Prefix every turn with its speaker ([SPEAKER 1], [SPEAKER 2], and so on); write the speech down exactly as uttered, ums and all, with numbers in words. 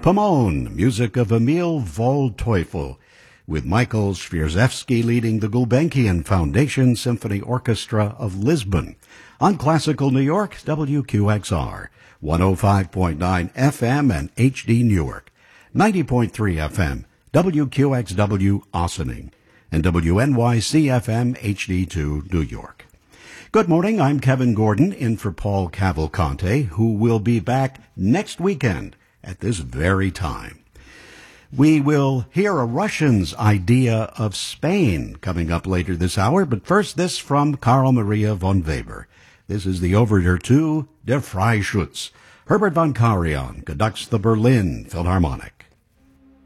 [SPEAKER 1] Pomone, music of Emil Waldteufel, with Michael Świerczewski leading the Gulbenkian Foundation Symphony Orchestra of Lisbon. On Classical New York, W Q X R, one oh five point nine F M and H D Newark, ninety point three F M, W Q X W Ossining, and W N Y C F M H D two New York. Good morning, I'm Kevin Gordon, in for Paul Cavalcante, who will be back next weekend at this very time. We will hear a Russian's idea of Spain coming up later this hour, but first this from Carl Maria von Weber. This is the overture to Der Freischütz. Herbert von Karajan conducts the Berlin Philharmonic.